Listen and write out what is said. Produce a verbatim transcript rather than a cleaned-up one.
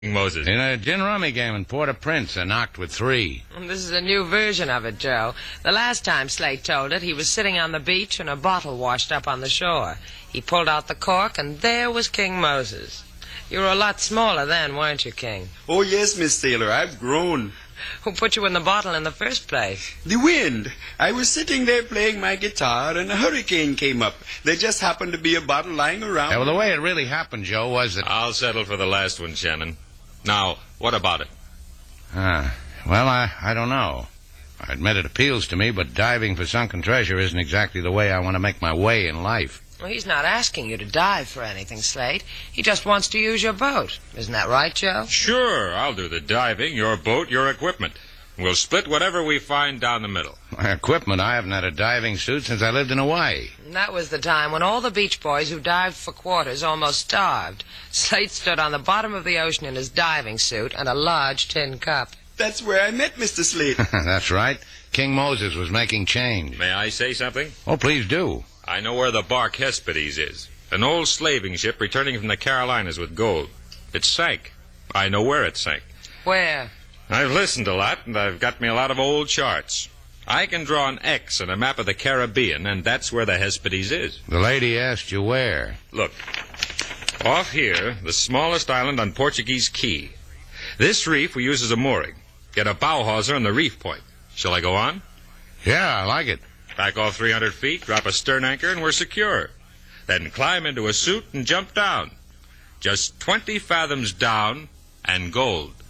Moses. In a gin rummy game in Port-au-Prince, I knocked with three. This is a new version of it, Joe. The last time Slate told it, he was sitting on the beach and a bottle washed up on the shore. He pulled out the cork, and there was King Moses. You were a lot smaller then, weren't you, King? Oh, yes, Miss Taylor, I've grown. Who put you in the bottle in the first place? The wind. I was sitting there playing my guitar, and a hurricane came up. There just happened to be a bottle lying around. Yeah, well, the way it really happened, Joe, was that... I'll settle for the last one, Shannon. Now, what about it? Ah, well, I, I don't know. I admit it appeals to me, but diving for sunken treasure isn't exactly the way I want to make my way in life. Well, he's not asking you to dive for anything, Slate. He just wants to use your boat. Isn't that right, Joe? Sure, I'll do the diving, your boat, your equipment. We'll split whatever we find down the middle. My equipment, I haven't had a diving suit since I lived in Hawaii. And that was the time when all the beach boys who dived for quarters almost starved. Slate stood on the bottom of the ocean in his diving suit and a large tin cup. That's where I met Mister Slate. That's right. King Moses was making change. May I say something? Oh, please do. I know where the bark Hesperides is. An old slaving ship returning from the Carolinas with gold. It sank. I know where it sank. Where? I've listened a lot, and I've got me a lot of old charts. I can draw an X on a map of the Caribbean, and that's where the Hesperides is. The lady asked you where. Look, off here, the smallest island on Portuguese Key. This reef we use as a mooring. Get a bow hawser on the reef point. Shall I go on? Yeah, I like it. Back off three hundred feet, drop a stern anchor, and we're secure. Then climb into a suit and jump down. Just twenty fathoms down, and gold.